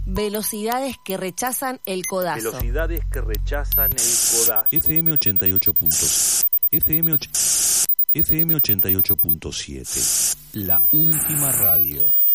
Velocidades que rechazan el codazo. Velocidades que rechazan el codazo. FM 88.7. FM 88.7. La última radio.